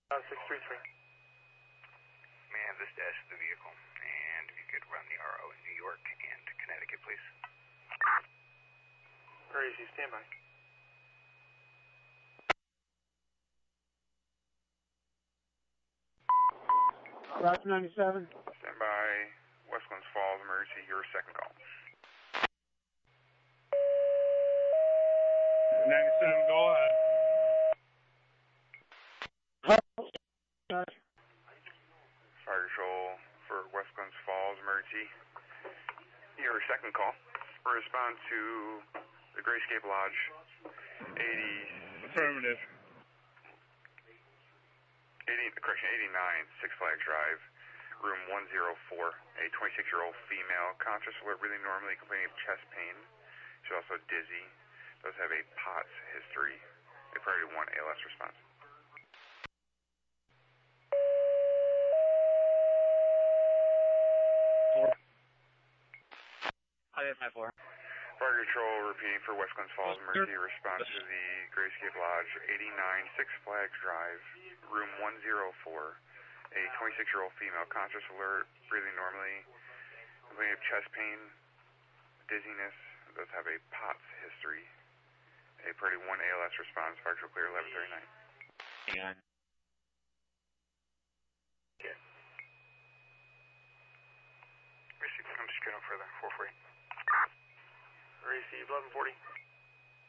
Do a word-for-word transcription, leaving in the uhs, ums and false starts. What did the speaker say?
Uh, six three three. May I have this dash of the vehicle, and if you could run the R O in New York and Connecticut, please. Gracie, stand by. Route ninety-seven. Stand by. West Glens Falls, emergency, your second call. ninety-seven, go ahead. Fire Control for West Glens Falls, emergency, your second call. Respond to the Grayscape Lodge, eighty... Affirmative. eighty, correction, eighty-nine, Six Flags Drive, room one oh four, a twenty-six-year-old female, conscious, alert, really normally, complaining of chest pain. She's also dizzy, does have a POTS history, a priority one A L S response. Four. I have my four. Fire Control repeating for West Glens Falls, emergency response to the Grayscape Lodge, eighty-nine, Six Flags Drive, room one oh four, a twenty-six-year-old female, conscious, alert, breathing normally, complaining of chest pain, dizziness, does have a POTS history, a priority one A L S response, Fire Control clear eleven thirty-nine. Hang on. Okay. Receive, I'm just going further, four forty. Receive eleven forty.